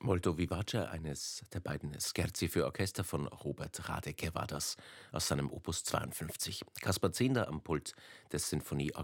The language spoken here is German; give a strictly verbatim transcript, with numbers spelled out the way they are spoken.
Molto vivace, eines der beiden Scherzi für Orchester von Robert Radeke war das, aus seinem Opus zweiundfünfzig. Kaspar Zehnder am Pult des Sinfonieorchesters